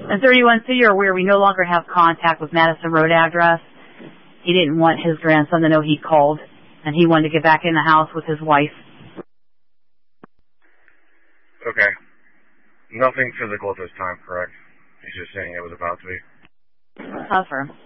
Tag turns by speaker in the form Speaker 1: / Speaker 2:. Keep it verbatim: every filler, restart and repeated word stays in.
Speaker 1: And thirty-one, so you're aware we no longer have contact with Madison Road address. He didn't want his grandson to know he called, and he wanted to get back in the house with his wife.
Speaker 2: Okay. Nothing physical at this time, correct? He's just saying it was about to be.
Speaker 1: Tougher.